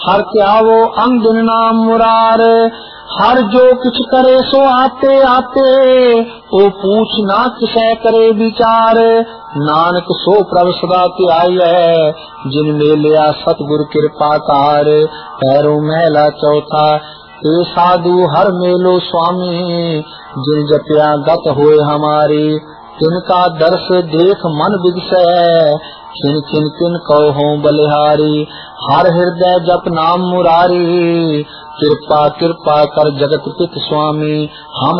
हर क्या वो अंग दिन नाम मुरार, हर जो कुछ करे सो आते आते, ओ पूछ ना किसे करे विचार। नानक सो प्रभु सदा त्याई है, जिन में लिया सतगुरु कृपा कार। पैरों मैला चौथा ए साधु हर मेलो स्वामी, जिन जपिया गत होए हमारी। तिनका दर्श देख मन विगसे, खिन खिन किन कहो हों बलिहारी। हर हृदय जप नाम मुरारी, कृपा कृपा कर जगत पित स्वामी। हम